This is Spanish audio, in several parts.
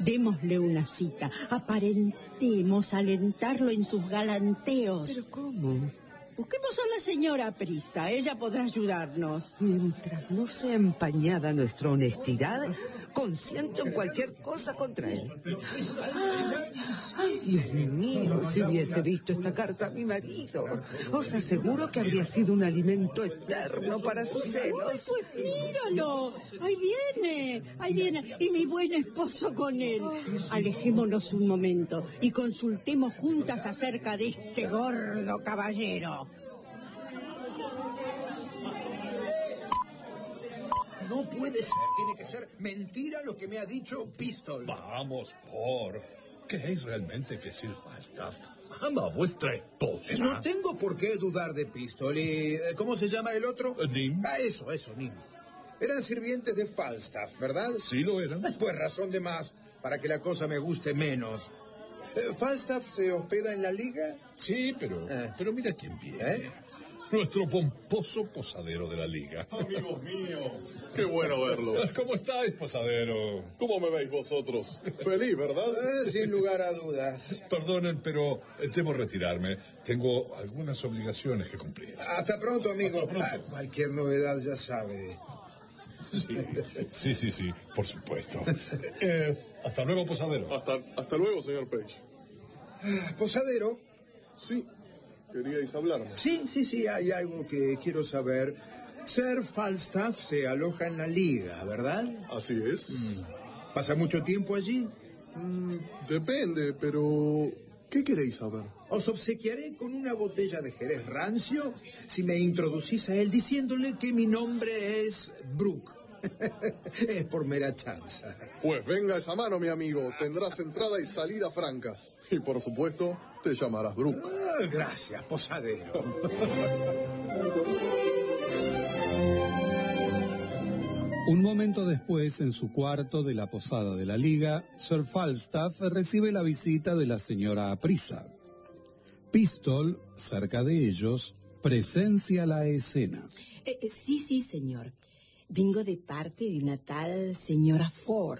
Démosle una cita. Aparentemos alentarlo en sus galanteos. ¿Pero cómo? Busquemos a la señora Aprisa. Ella podrá ayudarnos. Mientras no sea empañada nuestra honestidad, consiento en cualquier cosa contra él. Ay, Dios mío, si hubiese visto esta carta a mi marido, os aseguro que habría sido un alimento eterno para sus celos. Pues míralo, ahí viene, y mi buen esposo con él. Alejémonos un momento y consultemos juntas acerca de este gordo caballero. No puede ser, tiene que ser mentira lo que me ha dicho Pistol. Vamos, por. ¿Creéis realmente que Sir Falstaff ama a vuestra esposa? No tengo por qué dudar de Pistol. ¿Y cómo se llama el otro? Nim. Eso, Nim. Eran sirvientes de Falstaff, ¿verdad? Sí lo eran. Pues razón de más para que la cosa me guste menos. ¿Falstaff se hospeda en la liga? Sí, pero mira quién viene. Nuestro pomposo posadero de la liga. Amigos míos, qué bueno verlos. ¿Cómo estáis, posadero? ¿Cómo me veis vosotros? Feliz, ¿verdad? Sin lugar a dudas. Perdonen, pero debo retirarme. Tengo algunas obligaciones que cumplir. Hasta pronto, amigo. Hasta pronto. Cualquier novedad ya sabe. Sí, por supuesto. Hasta luego, posadero. Hasta luego, señor Page. ¿Posadero? Sí. ¿Queríais hablarme? Sí, hay algo que quiero saber. Sir Falstaff se aloja en la liga, ¿verdad? Así es. ¿Pasa mucho tiempo allí? Depende, pero... ¿qué queréis saber? Os obsequiaré con una botella de Jerez rancio si me introducís a él diciéndole que mi nombre es Brooke. Es por mera chanza. Pues venga esa mano, mi amigo. Tendrás entrada y salida francas. Y por supuesto, te llamarás Brooke. Gracias, posadero. Un momento después, en su cuarto de la posada de la Liga, Sir Falstaff recibe la visita de la señora Aprisa. Pistol, cerca de ellos, presencia la escena. Sí, señor. Vengo de parte de una tal señora Ford.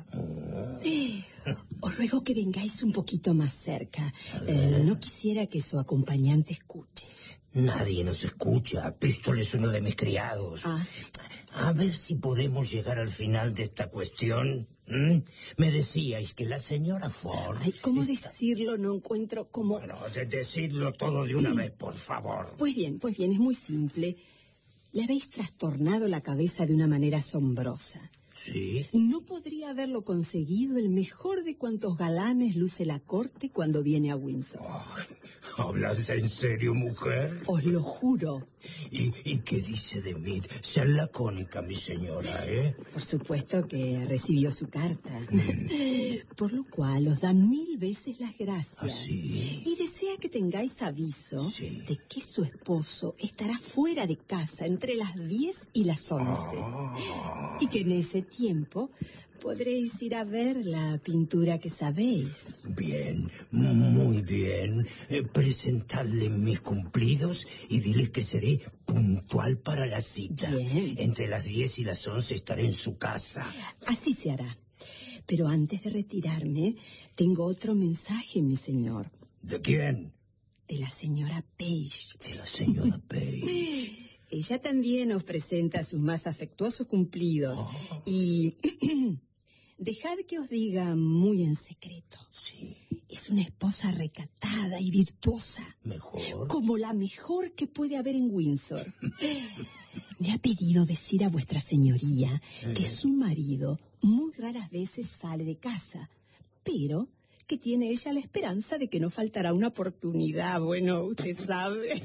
Os ruego que vengáis un poquito más cerca. No quisiera que su acompañante escuche. Nadie nos escucha. Pistol es uno de mis criados. A ver si podemos llegar al final de esta cuestión. Me decíais que la señora Ford... Ay, ¿cómo decirlo? No encuentro cómo... Bueno, decidlo todo de una vez, por favor. Pues bien, es muy simple. Le habéis trastornado la cabeza de una manera asombrosa. ¿Sí? No podría haberlo conseguido el mejor de cuantos galanes luce la corte cuando viene a Windsor. ¿Hablas en serio, mujer? Os lo juro. ¿Y qué dice de mí? Ser lacónica, mi señora, ¿eh? Por supuesto que recibió su carta. Por lo cual os da 1000 veces las gracias. ¿Sí? Y desea que tengáis aviso de que su esposo estará fuera de casa entre las 10 y las 11. Y que en ese tiempo podréis ir a ver la pintura que sabéis. Bien, muy bien. Presentadle mis cumplidos y dile que seré puntual para la cita. Bien. Entre las 10 y las 11 estaré en su casa. Así se hará. Pero antes de retirarme, tengo otro mensaje, mi señor. ¿De quién? De la señora Page. De la señora Page. Ella también os presenta sus más afectuosos cumplidos. Y dejad que os diga muy en secreto. Sí. Es una esposa recatada y virtuosa. ¿Mejor? Como la mejor que puede haber en Windsor. Me ha pedido decir a vuestra señoría que su marido muy raras veces sale de casa, pero que tiene ella la esperanza de que no faltará una oportunidad. Bueno, usted sabe.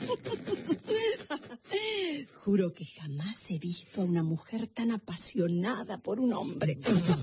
Juro que jamás he visto a una mujer tan apasionada por un hombre.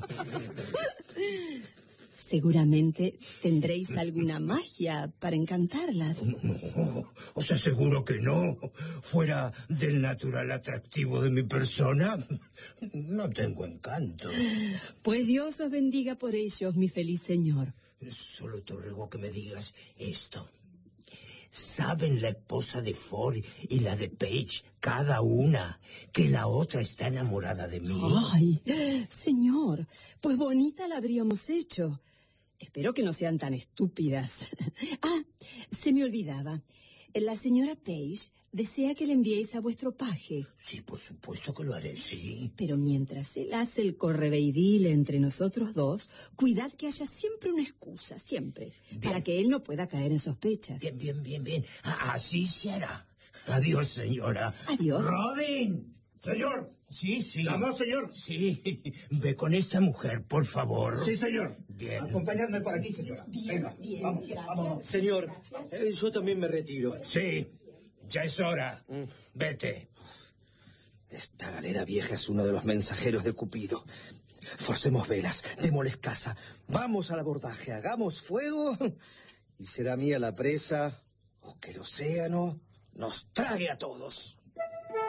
Seguramente tendréis alguna magia para encantarlas. No, os aseguro que no. Fuera del natural atractivo de mi persona, no tengo encanto. Pues Dios os bendiga por ellos, mi feliz señor. Solo te ruego que me digas esto. ¿Saben la esposa de Ford y la de Page, cada una, que la otra está enamorada de mí? Ay, señor, pues bonita la habríamos hecho. Espero que no sean tan estúpidas. Se me olvidaba. La señora Page desea que le enviéis a vuestro paje. Sí, por supuesto que lo haré, sí. Pero mientras él hace el correveidile entre nosotros dos, cuidad que haya siempre una excusa, siempre, para que él no pueda caer en sospechas. Bien. Así se hará. Adiós, señora. Adiós. ¡Robin! Señor. Sí. ¿Llamó, señor? Sí. Ve con esta mujer, por favor. Sí, señor. Bien. Acompañadme por aquí, señora. Venga, vamos. Señor, yo también me retiro. Sí, ya es hora. Vete. Esta galera vieja es uno de los mensajeros de Cupido. Forcemos velas, démosles caza. Vamos al abordaje, hagamos fuego. Y será mía la presa o que el océano nos trague a todos.